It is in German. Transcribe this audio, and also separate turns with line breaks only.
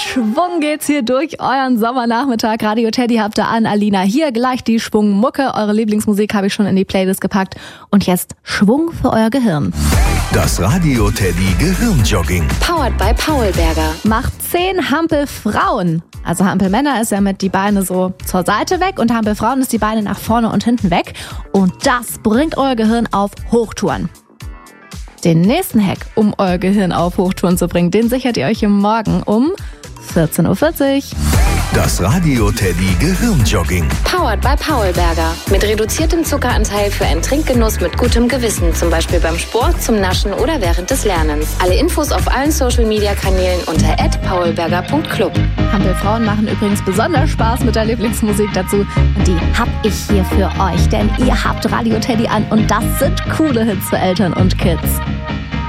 Schwung geht's hier durch euren Sommernachmittag. Radio Teddy habt ihr an. Alina hier, gleich die Schwungmucke. Eure Lieblingsmusik habe ich schon in die Playlist gepackt. Und jetzt Schwung für euer Gehirn.
Das Radio Teddy Gehirnjogging.
Powered by Paulberger.
Macht 10 Hampelfrauen. Also Hampelmänner ist ja mit die Beine so zur Seite weg und Hampelfrauen ist die Beine nach vorne und hinten weg. Und das bringt euer Gehirn auf Hochtouren. Den nächsten Hack, um euer Gehirn auf Hochtouren zu bringen, den sichert ihr euch morgen um 14.40 Uhr.
Das Radio Teddy Gehirnjogging.
Powered by Paulberger. Mit reduziertem Zuckeranteil für einen Trinkgenuss mit gutem Gewissen. Zum Beispiel beim Sport, zum Naschen oder während des Lernens. Alle Infos auf allen Social-Media-Kanälen unter @paulberger.club.
Hampelfrauen machen übrigens besonders Spaß mit der Lieblingsmusik dazu. Und die hab ich hier für euch, denn ihr habt Radio Teddy an und das sind coole Hits für Eltern und Kids.